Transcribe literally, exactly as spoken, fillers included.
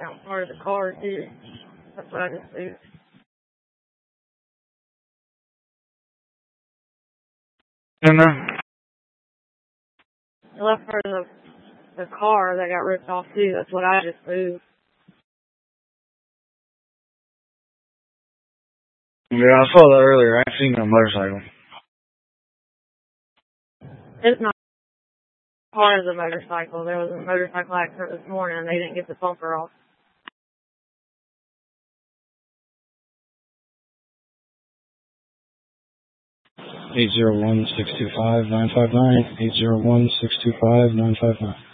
out part of the car too. That's what I just do. And uh, The left part of the, the car that got ripped off too. That's what I just moved. yeah, I saw that earlier. I ain't seen no motorcycle. It's not part of the motorcycle. There was a motorcycle accident this morning and they didn't get the bumper off. eight zero one, six two five, nine five nine. eight zero one, six two five, nine five nine.